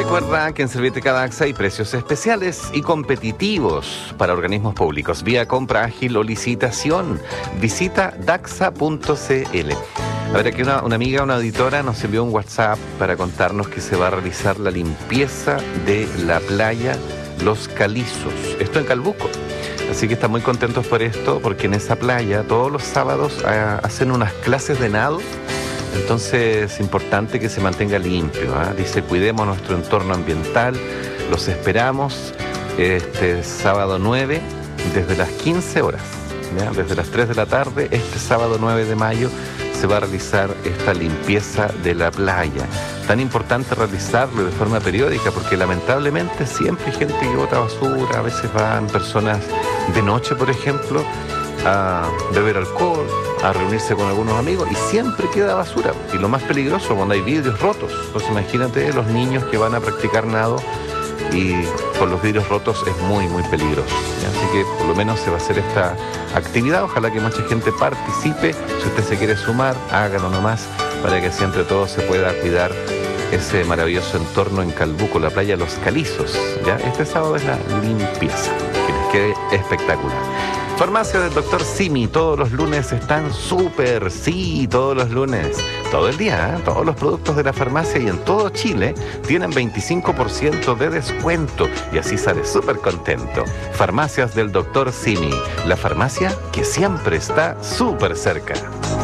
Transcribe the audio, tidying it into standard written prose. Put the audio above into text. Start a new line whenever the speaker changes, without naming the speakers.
Recuerda que en Servietec Daxa hay precios especiales y competitivos para organismos públicos, vía compra ágil o licitación. Visita daxa.cl. A ver, aquí una amiga, una auditora, nos envió un WhatsApp para contarnos que se va a realizar la limpieza de la playa Los Calizos. Esto en Calbuco. Así que están muy contentos por esto, porque en esa playa todos los sábados hacen unas clases de nado. Entonces es importante que se mantenga limpio, ¿eh? Dice, cuidemos nuestro entorno ambiental, los esperamos este sábado 9 desde las 15 horas, ¿ya? Desde las 3 de la tarde, este sábado 9 de mayo se va a realizar esta limpieza de la playa. Tan importante realizarlo de forma periódica porque lamentablemente siempre hay gente que bota basura, a veces van personas de noche, por ejemplo, a beber alcohol, a reunirse con algunos amigos y siempre queda basura. Y lo más peligroso cuando hay vidrios rotos. Entonces imagínate los niños que van a practicar nado y con los vidrios rotos es muy, muy peligroso, ¿ya? Así que por lo menos se va a hacer esta actividad. Ojalá que mucha gente participe. Si usted se quiere sumar, hágalo nomás para que así entre todos se pueda cuidar ese maravilloso entorno en Calbuco, la playa Los Calizos, ¿ya? Este sábado es la limpieza. Que les quede espectacular. Farmacia del Dr. Simi, todos los lunes están súper, sí, todos los lunes, todo el día, ¿eh? Todos los productos de la farmacia y en todo Chile tienen 25% de descuento y así sale súper contento. Farmacias del Dr. Simi, la farmacia que siempre está súper cerca.